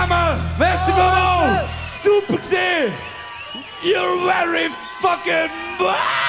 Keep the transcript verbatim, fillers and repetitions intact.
Mama! Merci maman! S'il vous plaît! You're very fucking...